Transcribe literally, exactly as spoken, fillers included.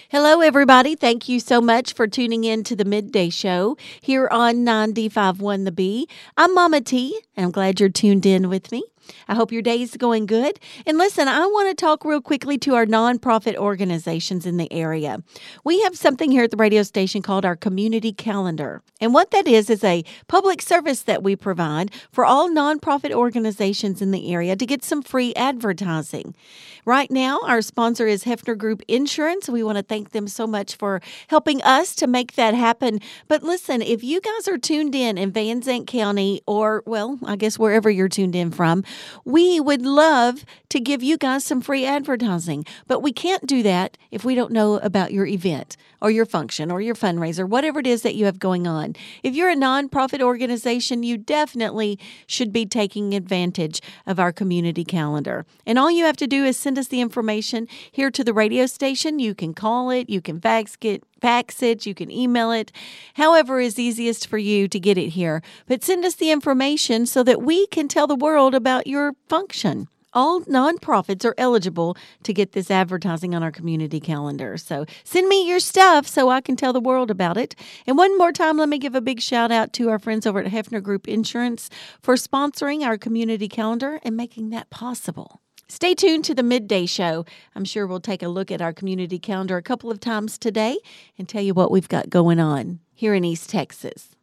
Hello, everybody. Thank you so much for tuning in to the Midday Show here on ninety-five point one The Bee. I'm Mama T, and I'm glad you're tuned in with me. I hope your day is going good. And listen, I want to talk real quickly to our nonprofit organizations in the area. We have something here at the radio station called our Community Calendar. And what that is, is a public service that we provide for all nonprofit organizations in the area to get some free advertising. Right now, our sponsor is Hefner Group Insurance. We want to thank them so much for helping us to make that happen. But listen, if you guys are tuned in in Van Zandt County, or, well, I guess wherever you're tuned in from, we would love to give you guys some free advertising, but we can't do that if we don't know about your event or your function or your fundraiser, whatever it is that you have going on. If you're a nonprofit organization, you definitely should be taking advantage of our community calendar. And all you have to do is send us the information here to the radio station. You can call it, you can fax it, fax it, you can email it, however is easiest for you to get it here. But send us the information so that we can tell the world about your function. All nonprofits are eligible to get this advertising on our community calendar. So send me your stuff so I can tell the world about it. And one more time, let me give a big shout out to our friends over at Hefner Group Insurance for sponsoring our community calendar and making that possible. Stay tuned to the Midday Show. I'm sure we'll take a look at our community calendar a couple of times today and tell you what we've got going on here in East Texas.